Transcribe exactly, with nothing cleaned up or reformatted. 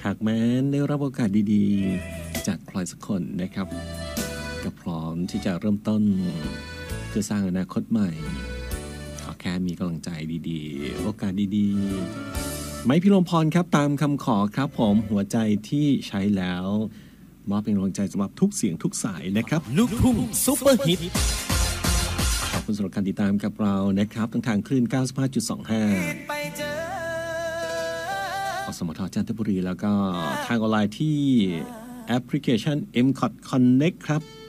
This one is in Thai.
หากแม้ได้รับโอกาสดีๆจากใครสักคนนะครับก็พร้อมที่จะเริ่มต้นเพื่อสร้างอนาคตใหม่ขอแค่มีกำลังใจดีๆโอกาสดีๆไม้พิรมพรครับตามคำขอครับผมหัวใจที่ใช้แล้วมอบเป็นกำลังใจสำหรับทุกเสียงทุกสายนะครับลูกทุ่งซุปเปอร์ฮิตขอบคุณสำหรับการติดตามกับเรานะครับทางทางคลื่น เก้าสิบห้าจุดสองห้า อสมทจันทบุรีแล้วก็ทางออนไลน์ที่แอปพลิเคชัน เอ็ม ซี โอ ที Connect ครับ